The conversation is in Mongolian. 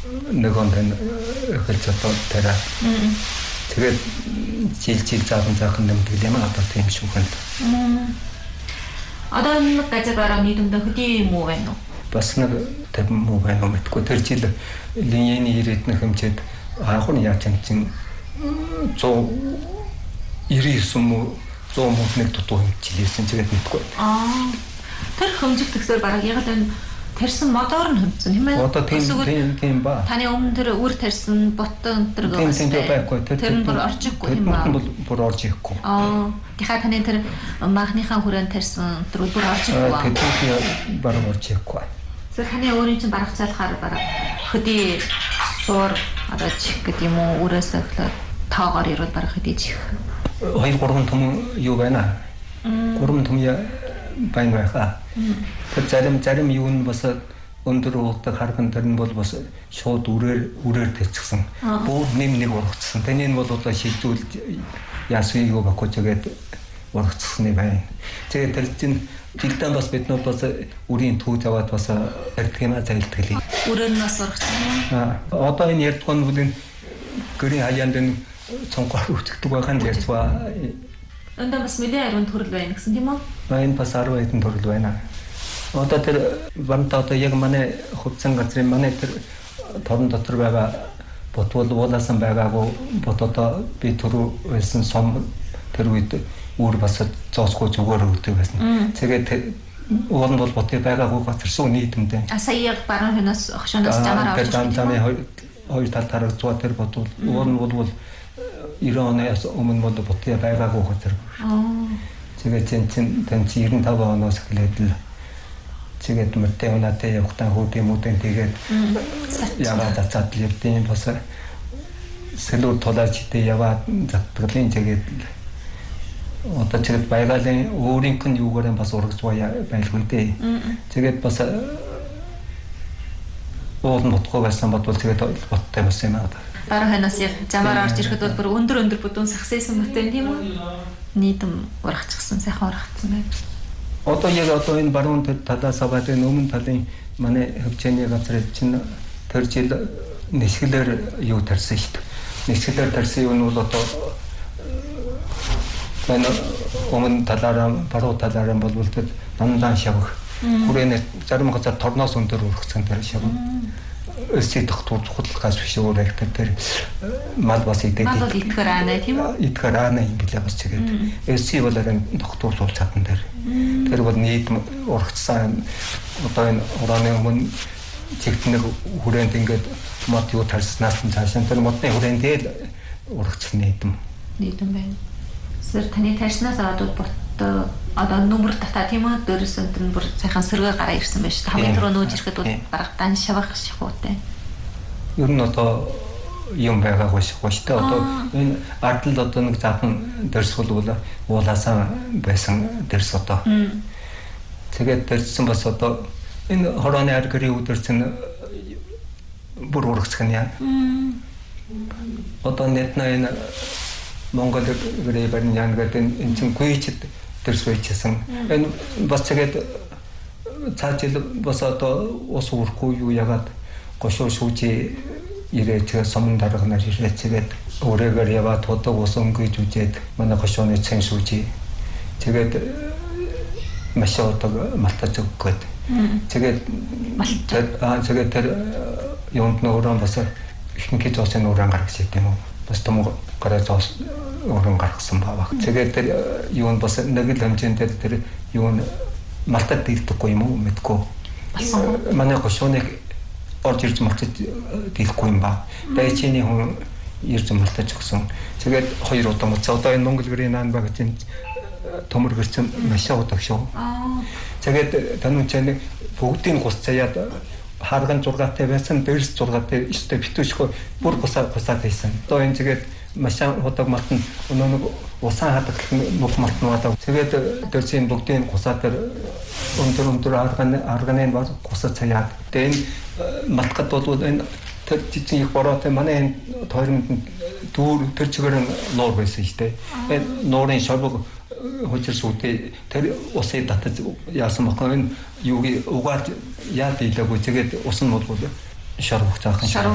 нэгэн хэлж одоо тэр тэгээд жил заасан нэмдэг юм одоо тийм шүү хэн. Одоо нэг газар нийтдээ хөдий юм уу байна уу? Бас нэг тэр муу байна уу мэдгүй. Тэр жил линейний ирээдүйн хэмжээд анхны яач чинь 199 муу 100 мөнгөний дутуу хэмжилсэн тэгээд мэдгүй. Тэр хэмжих төгсөөр бараг яг энэ тарьсан мотор нь хэмжсэн юм байна. Одоо тийм ба. Таны өмнө тэр үр тарьсан ботон өнтер гээс. Тийм байхгүй. Тэр нь бүр орж ихгүй юм байна. Бүр орж ихгүй. Тэгэхээр таны тэр махныхаа хүрээнд тарьсан тэр бүр орж ихгүй. Тэр бараг орж ихгүй. Тэгэхээр таны өөрийн чинь барагцаалахаар бараг хөдий суур одоо чих гэдэг юм уу үрээс эхлээд тоогоор ирвэл бараг хөдий чих. 2-3 том юу байна. 3 том байна байхаа. Тэр зарим юу нь бас өндөр уудаг харган тэр нь бол бас шууд үрээр тавьчихсан. Бүр нэг урагцсан. Тэнийг бол одоо шилжүүлж яасан юу баггүй тэгээд урагцсан юм байна. Тэгээд тэр чинь жилдээ бас бид нар бас үрийн төв заваад бас ярьдаг юм зайлтгэлээ. Үрээр нь бас урагцсан. Одоо энэ ярьдгоо нь үл гэрийн хаяанд энэ цонхоор үтгдэг байгаа нь ярьцгаа. Энд бас нэлээд ариун төрөл байна гэсэн тийм үү? Энэ бас 10 хэдэн төрөл байна. Одоо тэр банта одоо яг манай хувцсан газрын манай тэр торон дотор байгаа ботвол уулаасан байгаагүй бот одоо би түрүү байсан сум тэр үед үүр бас зоосгүй зүгээр өгдөг байсан. Тэгээд уул нь бол ботыг байгаагүй газар шүү нийтэмдээ. Сая баруун хөнөөс хошооноос замаар авч байгаа. Хоёр тал тарагцгаа тэр ботвол уул нь бол 90 оноос өмнө бол ботыг байгаагүй газар. Тэгээд чинь 95 оноос эхлээд л тэгээд мөртэй унаатай явахтаа хүүдийн мөдөн тэгээд яваад цацаад л явдیں۔ Бас сэлүүд тулаачтай яваад заттгалын тэгээд одоо тэгээд байгалийн өөрийнх нь юугаар бас урагч байлгүй дээ. Тэгээд бас уул нь ботгоо байсан бодвол тэгээд боттой бас юм аа. Баруун хойноос яг замаар орж ирэхэд бол бүр өндөр бүдүүн сахсайсан мөтэй тийм үү? Нийтэм урагчсан сайхан урагцсан байна. Одоо энэ баруун талаас аваад энэ өмнө талын манай хөвчөөний газар чинь тэр жил нисгэлээр юу тарьсан шүү дээ. Нисгэлээр тарьсан юм бол одоо манай өмнө талаараа баруун талаараа болвол тэр дандаа шавх. Хүрээний зарим газар торноос өндөр урагцсан тэр шавх. Өсөж тогтвол худлахаас биш өөр их тэр мал бас идэв. Мал идэхээр аана тийм үү? Идэхээр аана юм билээ бас чигээд. Өсөж бол арай тогтвол чадсан тэр. Тэр бол нийт урагцсан одоо энэ ураны өмнө чигтнэг хүрээнд ингээд мод юу тарьснаас нь цаашаа тэр модны хүрээнд л урагцсан нийтэм байна. Сэр таны тарьснаас аваад бот одоо нүмер татаа тийм үү? Дөрөс өнтер нь бүр сайхан сэргээ гараа ирсэн байж та хамгийн түрүү нөөж ирэхэд бол барагтаан шавах шахуутай. Ер нь одоо юм байгаагүй шүү дээ. Одоо энэ ардл одоо нэг захан дэрс бол уулаасаа байсан дэрс одоо. Тэгээд дэрсэн бас одоо энэ хорооны аргарын өдөр чинь бүр урагцх нь яа. Одоо нэтна энэ Монгол гэрээр яан гэдэг энэ чинь гүйчд дэрс байчсан. Энэ бас тэгээд цаашил бас одоо ус урахгүй юу ягаад гошоо шүүжи ирээд сумын дарганаар ирээд тэгээд өөрөөр яваад тодог ус өнгөж үжээд манай гошооны цэн шүүжи тэгээд маш одоо малтаж өгөөд тэгээд тэгээд тэр юунд нөрөн бас ихэнх зоосын нөрөн гаргаж идэв юм уу бас том гараа зоос нөрөн гаргасан баах тэгээд тэр юунд бас нэг л хэмжээндээ тэр юун малтад дийлдэхгүй юм уу мэдгүй манай гошооны орж ирж мартаж дийлэхгүй юм ба. Дайчины хүн ирж мартаж өгсөн. Тэгээд 2 удаа мөц. Одоо энэ Монгол гэрийн наан баг чинь төмөр гэрчэн маш удаг шүү. Тэгээд танун чинь бүгдийн гус цаяад харган 6-тай байсан, дээрс 6-тай ихтэй битүүшгүй бүр гусаад байсан. Одоо энэ тэгээд маш удаг мартан өнөө усаа хадаг нүх мартнуудаа. Тэгээд дээрсийн бүгдийн гусаад тэр өндөр арганы баг гусаад цаяад. Тэгээд малтгад бол энэ тэр жижиг их бороотой манай энэ тойронд дүүр тэр чигээр нуур байсан шүү дээ. Энэ нуурын шавг хожирс үдээ тэр усыг татаж яасан бохоо энэ юуг угаад яа дийлээгүй тэгээд ус нь бол шар хугацаахан